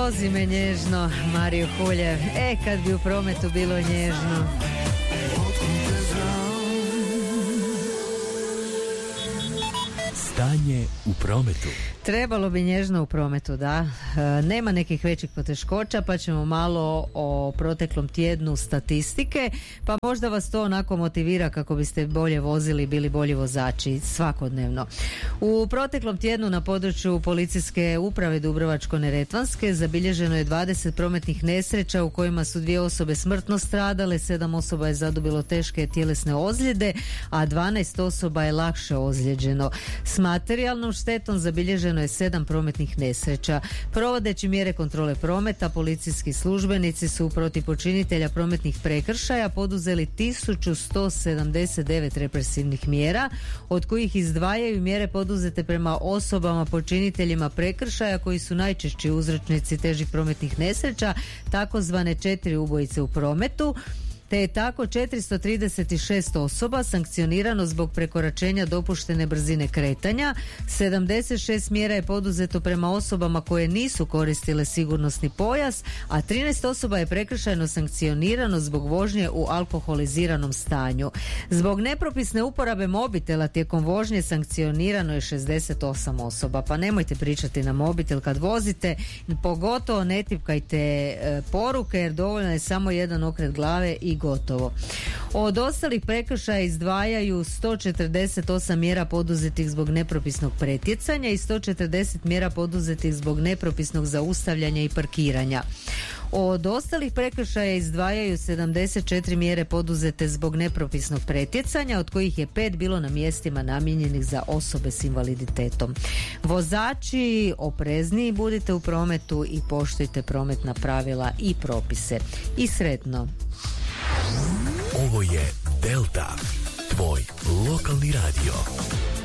Vozi me nježno, Mario Huljev. Kad bi u prometu bilo nježno. Stanje u prometu. Trebalo bi nježno u prometu, da. Nema nekih većih poteškoća, pa ćemo malo o proteklom tjednu statistike, pa možda vas to onako motivira kako biste bolje vozili, bili bolji vozači svakodnevno. U proteklom tjednu na području policijske uprave Dubrovačko-neretvanske zabilježeno je 20 prometnih nesreća u kojima su 2 osobe smrtno stradale, 7 osoba je zadobilo teške tjelesne ozljede, a 12 osoba je lakše ozlijeđeno. S materijalnom štetom zabilježeno je 7 prometnih nesreća. Provodeći mjere kontrole prometa, policijski službenici su protiv počinitelja prometnih prekršaja poduzeli 1179 represivnih mjera, od kojih izdvajaju mjere poduzete prema osobama počiniteljima prekršaja koji su najčešći uzročnici težih prometnih nesreća, takozvane 4 ubojice u prometu, te je tako 436 osoba sankcionirano zbog prekoračenja dopuštene brzine kretanja, 76 mjera je poduzeto prema osobama koje nisu koristile sigurnosni pojas, a 13 osoba je prekršajno sankcionirano zbog vožnje u alkoholiziranom stanju. Zbog nepropisne uporabe mobitela tijekom vožnje sankcionirano je 68 osoba, pa nemojte pričati na mobitel kad vozite, pogotovo ne tipkajte poruke jer dovoljno je samo jedan okret glave i gotovo. Od ostalih prekršaja izdvajaju 148 mjera poduzetih zbog nepropisnog pretjecanja i 140 mjera poduzetih zbog nepropisnog zaustavljanja i parkiranja. Od ostalih prekršaja izdvajaju 74 mjere poduzete zbog nepropisnog pretjecanja, od kojih je 5 bilo na mjestima namijenjenih za osobe s invaliditetom. Vozači, oprezniji budite u prometu i poštujte prometna pravila i propise. I sretno! Ovo je Delta, tvoj lokalni radio.